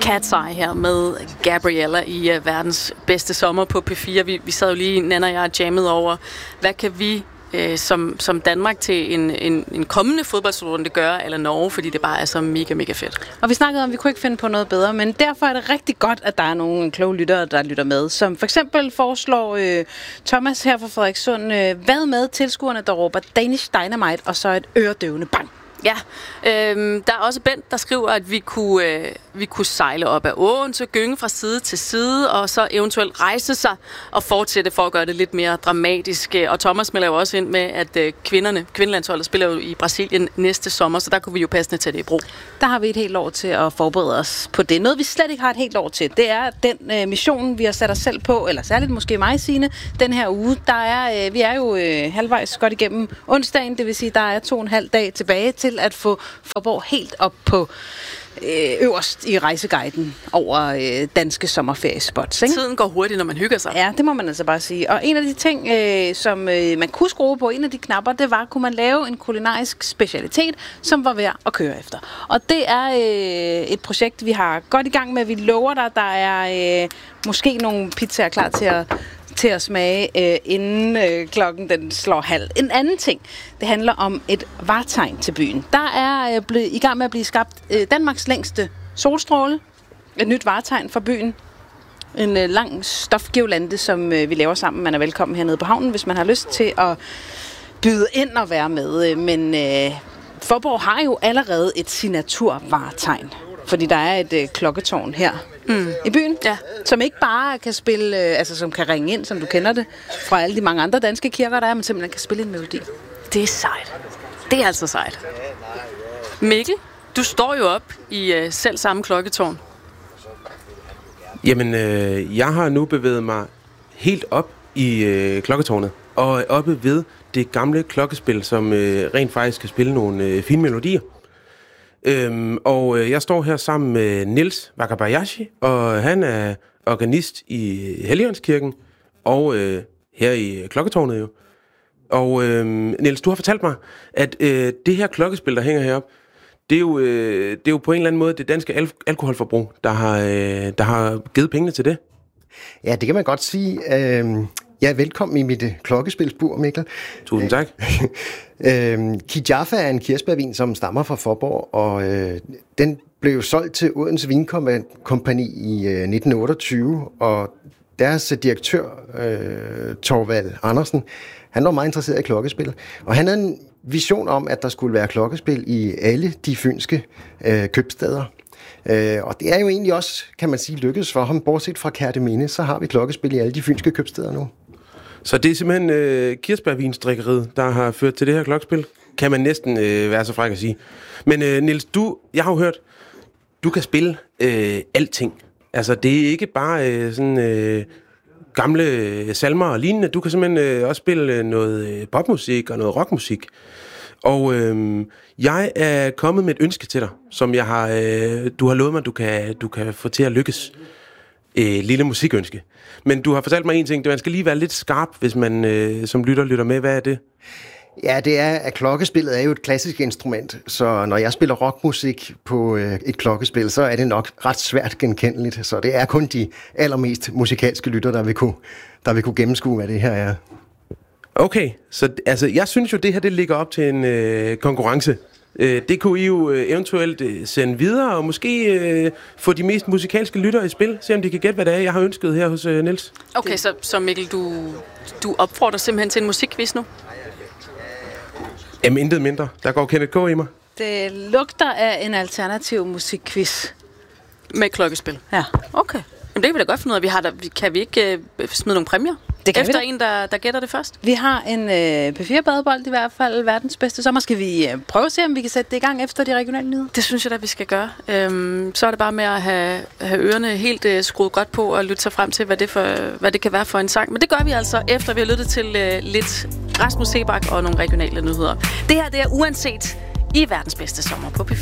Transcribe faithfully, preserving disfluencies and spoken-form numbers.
Cat's Eye her med Gabriella i uh, verdens bedste sommer på P fire. Vi, vi sad jo lige, Nanna og jeg, jammet over, hvad kan vi øh, som, som Danmark til en, en, en kommende fodboldsrunde gøre, eller Norge, fordi det bare er så mega, mega fedt. Og vi snakkede om, at vi kunne ikke finde på noget bedre, men derfor er det rigtig godt, at der er nogle kloge lyttere, der lytter med, som for eksempel foreslår øh, Thomas her fra Frederikssund, øh, hvad med tilskuerne, der råber Danish Dynamite, og så et øredøvende bang. Ja, øhm, der er også Bent, der skriver, at vi kunne, øh, vi kunne sejle op ad åen, så gynge fra side til side, og så eventuelt rejse sig og fortsætte for at gøre det lidt mere dramatisk. Og Thomas melder jo også ind med, at øh, kvinderne, kvindelandsholdet spiller jo i Brasilien næste sommer, så der kunne vi jo passende tage det i brug. Der har vi et helt år til at forberede os på det. Noget, vi slet ikke har et helt år til, det er den øh, mission, vi har sat os selv på, eller særligt måske mig, Signe, den her uge. Der er, øh, vi er jo øh, halvvejs godt igennem onsdagen, det vil sige, der er to og en halv dag tilbage til at få Faaborg helt op på øh, øverst i rejseguiden over øh, danske sommerferiespots. Ikke? Tiden går hurtigt, når man hygger sig. Ja, det må man altså bare sige. Og en af de ting, øh, som øh, man kunne skrue på, en af de knapper, det var, kunne man lave en kulinarisk specialitet, som var værd at køre efter. Og det er øh, et projekt, vi har godt i gang med. Vi lover dig, der er øh, måske nogle pizzaer klar til at til at smage, øh, inden øh, klokken den slår halv. En anden ting, det handler om et vartegn til byen. Der er øh, blevet, i gang med at blive skabt øh, Danmarks længste solstråle. Et nyt vartegn for byen. En øh, lang stofgeolante, som øh, vi laver sammen. Man er velkommen hernede på havnen, hvis man har lyst til at byde ind og være med. Men øh, Faaborg har jo allerede et signaturvartegn. Fordi der er et øh, klokketårn her mm. i byen, ja. Som ikke bare kan spille, øh, altså som kan ringe ind, som du kender det, fra alle de mange andre danske kirker, der er, men simpelthen kan spille en melodi. Det er sejt. Det er altså sejt. Mikkel, du står jo op i øh, selv samme klokketårn. Jamen, øh, jeg har nu bevæget mig helt op i øh, klokketårnet, og oppe ved det gamle klokkespil, som øh, rent faktisk kan spille nogle øh, fine melodier. Øhm, og øh, jeg står her sammen med Niels Wakabayashi, og han er organist i Helligåndskirken, og øh, her i klokketårnet jo. Og øh, Niels, du har fortalt mig, at øh, det her klokkespil, der hænger heroppe, det er jo, øh, det er jo på en eller anden måde det danske al- alkoholforbrug, der har, øh, der har givet pengene til det. Ja, det kan man godt sige. Øh, ja, velkommen i mit klokkespilsbur, Mikkel. Tusind tak. Øhm, Kijaffa er en kirsebærvin, som stammer fra Faaborg, og øh, den blev solgt til Odense Vinkompagni i øh, nitten otteogtyve, og deres direktør, øh, Torvald Andersen, han var meget interesseret i klokkespil, og han havde en vision om, at der skulle være klokkespil i alle de fynske øh, købstæder. Øh, og det er jo egentlig også, kan man sige, lykkedes for ham. Bortset fra Kerteminde, så har vi klokkespil i alle de fynske købstæder nu. Så det er simpelthen øh, kirsebærvinsdrikkeriet, der har ført til det her klokkespil, kan man næsten øh, være så fræk at sige. Men øh, Niels, du, jeg har jo hørt, du kan spille øh, alting. Altså, det er ikke bare øh, sådan øh, gamle øh, salmer og lignende. Du kan simpelthen øh, også spille øh, noget øh, popmusik og noget rockmusik. Og øh, jeg er kommet med et ønske til dig, som jeg har, øh, du har lovet mig, du kan, du kan få til at lykkes. Øh, lille musikønske. Men du har fortalt mig en ting, det man skal lige være lidt skarp, hvis man øh, som lytter lytter med. Hvad er det? Ja, det er, at klokkespillet er jo et klassisk instrument, så når jeg spiller rockmusik på øh, et klokkespil, så er det nok ret svært genkendeligt, så det er kun de allermest musikalske lytter, der vil kunne, der vil kunne gennemskue, hvad det her er. Okay, så altså, jeg synes jo, det her det ligger op til en øh, konkurrence. Øh, det kunne I jo øh, eventuelt øh, sende videre, og måske øh, få de mest musikalske lyttere i spil, se om de kan gætte, hvad det er, jeg har ønsket her hos øh, Niels. Okay, så, så Mikkel, du, du opfordrer simpelthen til en musikquiz nu? Jamen, intet mindre. Der går Kenneth K. i mig. Det lugter af en alternativ musikquiz. Med klokkespil? Ja. Okay. Jamen, det kan vi da godt finde ud af. Vi har da, kan vi ikke øh, smide nogle præmier? Det kan Efter vi en, der, der gætter det først? Vi har en øh, P fire badebold i hvert fald, verdens bedste sommer. Skal vi øh, prøve at se, om vi kan sætte det i gang efter de regionale nyheder? Det synes jeg da, vi skal gøre. Øhm, så er det bare med at have, have ørerne helt øh, skruet godt på og lytte sig frem til, hvad det, for, hvad det kan være for en sang. Men det gør vi altså, efter vi har lyttet til øh, lidt Rasmus Seebach og nogle regionale nyheder. Det her, det er Uanset i verdens bedste sommer på P fire.